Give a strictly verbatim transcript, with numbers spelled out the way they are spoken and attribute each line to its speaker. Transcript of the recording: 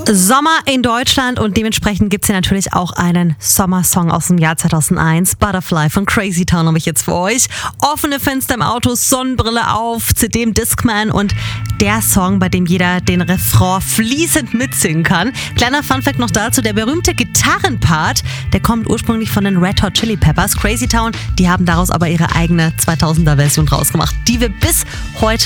Speaker 1: Sommer in Deutschland und dementsprechend gibt es hier natürlich auch einen Sommersong aus dem Jahr zweitausendeins. Butterfly von Crazy Town habe ich jetzt für euch. Offene Fenster im Auto, Sonnenbrille auf, C D im Discman und der Song, bei dem jeder den Refrain fließend mitsingen kann. Kleiner Funfact noch dazu, der berühmte Gitarrenpart, der kommt ursprünglich von den Red Hot Chili Peppers. Crazy Town, die haben daraus aber ihre eigene zweitausender Version draus gemacht, die wir bis heute